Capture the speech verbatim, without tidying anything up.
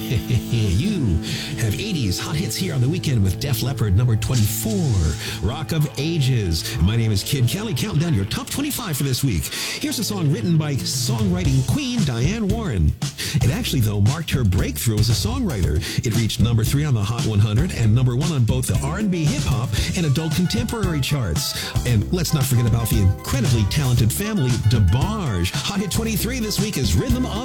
You have eighties hot hits here on the weekend with Def Leppard, number twenty-four, Rock of Ages. My name is Kid Kelly, counting down your top twenty-five for this week. Here's a song written by songwriting queen Diane Warren. It actually, though, marked her breakthrough as a songwriter. It reached number three on the Hot one hundred and number one on both the R and B, hip-hop, and adult contemporary charts. And let's not forget about the incredibly talented family DeBarge. Hot Hit twenty-three this week is Rhythm of